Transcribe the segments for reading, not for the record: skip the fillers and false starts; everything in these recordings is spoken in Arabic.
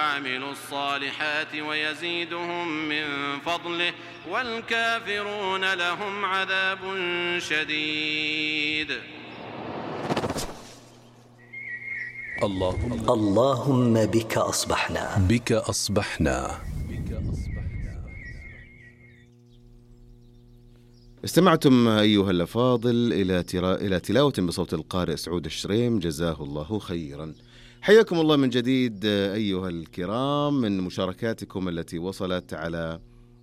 وعملوا الصالحات ويزيدهم من فضله والكافرون لهم عذاب شديد. اللهم بك أصبحنا. استمعتم أيها الأفاضل إلى تلاوة بصوت القارئ سعود الشريم، جزاه الله خيرا. حياكم الله من جديد أيها الكرام من مشاركاتكم التي وصلت على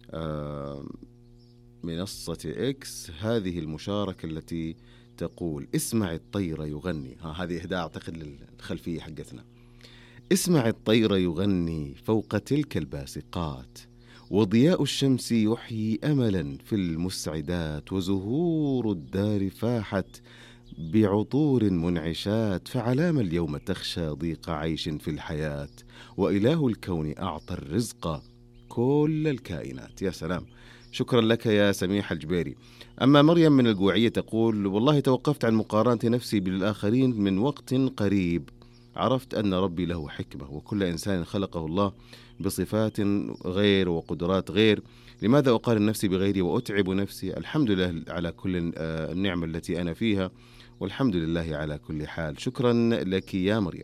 منصة إكس. هذه المشاركة التي تقول: اسمع الطير يغني. هذه إهداء أعتقد للخلفية حقتنا. اسمع الطير يغني فوق تلك الباسقات، وضياء الشمس يحيي أملا في المسعدات، وزهور الدار فاحت بعطور منعشات، فعلام اليوم تخشى ضيق عيش في الحياة، وإله الكون أعطى الرزق كل الكائنات. يا سلام، شكرا لك يا سميح الجبيري. أما مريم من القوعية تقول: والله توقفت عن مقارنة نفسي بالآخرين من وقت قريب، عرفت أن ربي له حكمة، وكل إنسان خلقه الله بصفات غير وقدرات غير. لماذا أقارن نفسي بغيري وأتعب نفسي؟ الحمد لله على كل النعمة التي أنا فيها، والحمد لله على كل حال. شكرا لك يا مريم.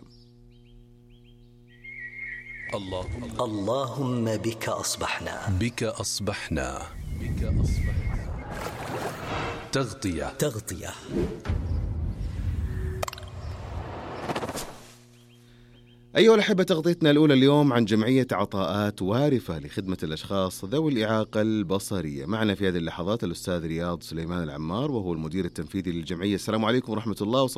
اللهم بك أصبحنا. تغطية. أيها الأحبة، تغطيتنا الأولى اليوم عن جمعية عطاءات وارفة لخدمة الأشخاص ذوي الإعاقة البصرية. معنا في هذه اللحظات الأستاذ رياض سليمان العمار، وهو المدير التنفيذي للجمعية. السلام عليكم ورحمة الله